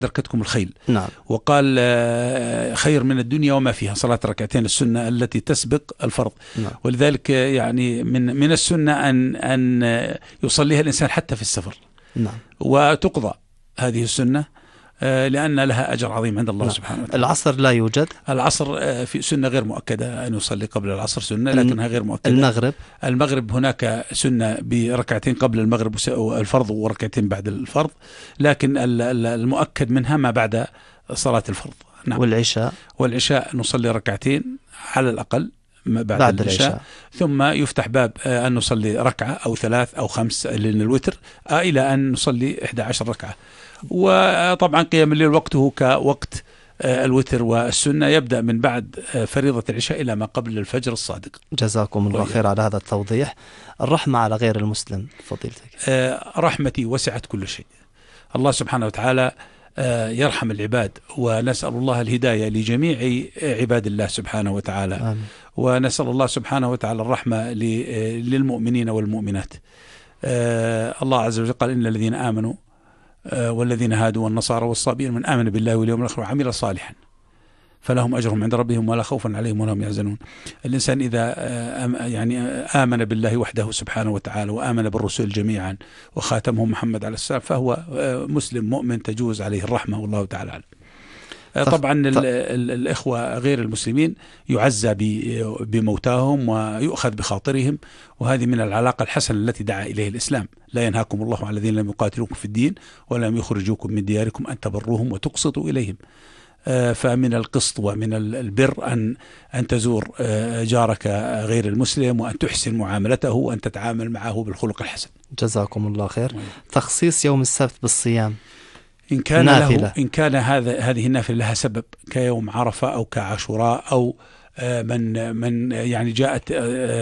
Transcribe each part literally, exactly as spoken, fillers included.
دركتكم الخيل. نعم. وقال خير من الدنيا وما فيها صلاة ركعتين السنة التي تسبق الفرض. نعم. ولذلك يعني من من السنة أن أن يصليها الإنسان حتى في السفر. نعم. وتقضى هذه السنة لأن لها أجر عظيم عند الله نعم. سبحانه وتعالى. العصر لا يوجد؟ العصر في سنة غير مؤكدة أن يصلي قبل العصر سنة لكنها غير مؤكدة. المغرب؟ المغرب هناك سنة بركعتين قبل المغرب الفرض وركعتين بعد الفرض، لكن المؤكد منها ما بعد صلاة الفرض. نعم. والعشاء؟ والعشاء نصلي ركعتين على الأقل بعد, بعد العشاء. العشاء ثم يفتح باب أن نصلي ركعة أو ثلاث أو خمس لأن الوتر إلى أن نصلي إحدى عشر ركعة. وطبعا قيام الليل وقته كوقت الوتر، والسنة يبدأ من بعد فريضة العشاء إلى ما قبل الفجر الصادق. جزاكم الله خير على هذا التوضيح. الرحمة على غير المسلم فضيلتك. رحمتي وسعت كل شيء. الله سبحانه وتعالى يرحم العباد، ونسأل الله الهداية لجميع عباد الله سبحانه وتعالى. آمين. ونسأل الله سبحانه وتعالى الرحمة للمؤمنين والمؤمنات. الله عز وجل قال إن الذين آمنوا والذين هادوا والنصارى والصابئين من آمن بالله واليوم الآخر وعمل صالحا فلهم أجرهم عند ربهم ولا خوف عليهم ولا هم يحزنون. الإنسان إذا يعني آمن بالله وحده سبحانه وتعالى وآمن بالرسل جميعا وخاتمهم محمد عليه السلام فهو مسلم مؤمن تجوز عليه الرحمة والله تعالى أعلم. طبعا الإخوة غير المسلمين يعزى بموتاهم ويؤخذ بخاطرهم، وهذه من العلاقة الحسنة التي دعا إليه الإسلام. لا ينهاكم الله عن الذين لم يقاتلوكم في الدين ولم يخرجوكم من دياركم أن تبروهم وتقسطوا إليهم. فمن القسط ومن البر أن أن تزور جارك غير المسلم وأن تحسن معاملته وأن تتعامل معه بالخلق الحسن. جزاكم الله خير. تخصيص يوم السبت بالصيام إن كان له إن كان هذا هذه النافلة لها سبب كيوم عرفة أو كعاشوراء أو من من يعني جاءت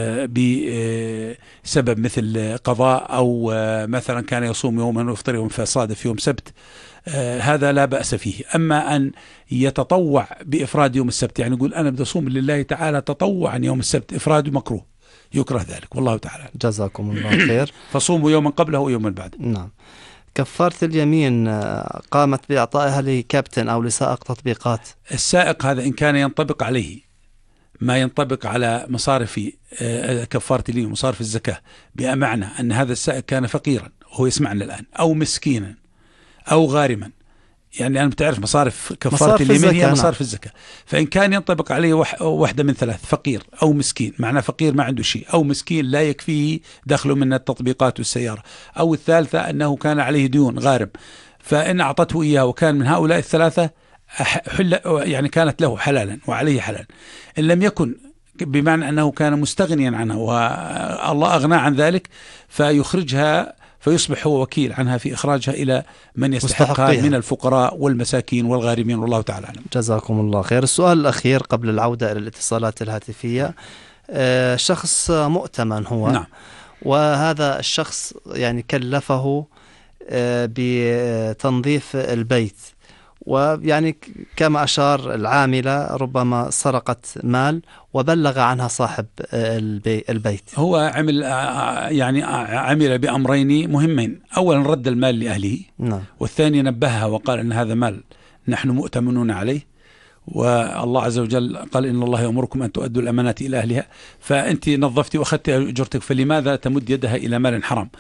بسبب مثل قضاء أو مثلا كان يصوم يوما ويفطر يوم فصادف يوم سبت، هذا لا بأس فيه. أما أن يتطوع بإفراد يوم السبت، يعني يقول أنا بدي أصوم لله تعالى تطوعا يوم السبت، إفراد مكروه يكره ذلك والله تعالى. جزاكم الله خير. فصوموا يوما قبله ويوما بعد. نعم. كفارة اليمين قامت بإعطائها لكابتن أو لسائق تطبيقات. السائق هذا إن كان ينطبق عليه ما ينطبق على مصارف كفارة اليمين مصارف الزكاة، بمعنى أن هذا السائق كان فقيرا وهو يسمعنا الآن أو مسكينا أو غارما، يعني أنا بتعرف مصارف كفارة اليمين هي مصارف الزكاة. فإن كان ينطبق عليه واحدة من ثلاث، فقير أو مسكين، معناه فقير ما عنده شيء، أو مسكين لا يكفيه دخله من التطبيقات والسيارة، أو الثالثة أنه كان عليه ديون غارم، فإن أعطته إياه وكان من هؤلاء الثلاثة حل يعني كانت له حلالا وعليه حلال. إن لم يكن بمعنى أنه كان مستغنيا عنها والله أغنى عن ذلك فيخرجها فيصبح هو وكيل عنها في إخراجها إلى من يستحقها من الفقراء والمساكين والغارمين والله تعالى أعلم. جزاكم الله خير. السؤال الأخير قبل العودة إلى الاتصالات الهاتفية. آه شخص مؤتمن هو. نعم. وهذا الشخص يعني كلفه آه بتنظيف البيت، ويعني كما أشار العاملة ربما سرقت مال وبلغ عنها صاحب البيت. هو عمل يعني عمل بأمرين مهمين. أولا رد المال لأهله. نعم. والثاني نبهها وقال أن هذا مال نحن مؤتمنون عليه، والله عز وجل قال إن الله يأمركم أن تؤدوا الأمانات إلى أهلها، فأنت نظفتي وأخذت أجرتك فلماذا تمد يدها إلى مال حرام؟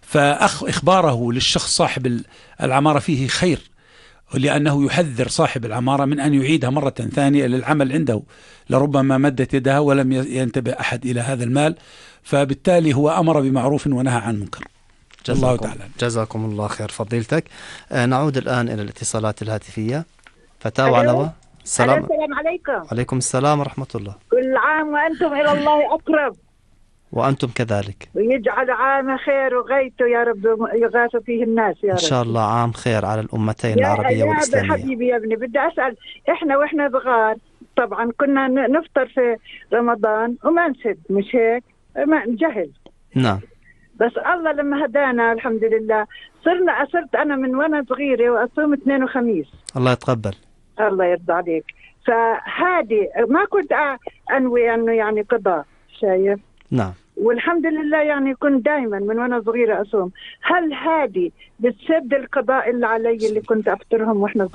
فإخباره للشخص صاحب العمارة فيه خير، لأنه يحذر صاحب العمارة من أن يعيدها مرة ثانية للعمل عنده، لربما مدت يدها ولم ينتبه أحد إلى هذا المال، فبالتالي هو أمر بمعروف ونهى عن منكر. الله تعالى. جزاكم الله خير فضيلتك. آه نعود الآن إلى الاتصالات الهاتفية. فتاوى على السلام. السلام عليكم. عليكم السلام ورحمة الله. كل عام وأنتم إلى الله أقرب. وأنتم كذلك. ويجعل عام خير وغيته يا رب يغاث فيه الناس يا رب. إن شاء الله عام خير على الأمتين العربية والإسلامية. يا حبيبي يا ابني بدي أسأل، إحنا وإحنا صغار طبعا كنا نفطر في رمضان وما نسد، مش هيك؟ ما نجهل. نعم. بس الله لما هدانا الحمد لله صرنا أصرت أنا من وأنا صغيرة وأصوم اثنين وخميس. الله يتقبل. الله يرضى عليك. فهذه ما كنت أنوي أنه يعني قضاء، شايف؟ نعم. والحمد لله يعني كنت دائما من وانا صغيرة أصوم. هل هذه بتسد القضاء اللي علي اللي كنت أفطرهم واحنا